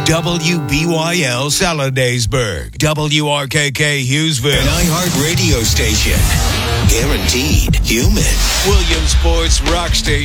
WBYL Saladaysburg, WRKK Hughesville, an iHeart radio station. Guaranteed human. Williamsport's Rock Station.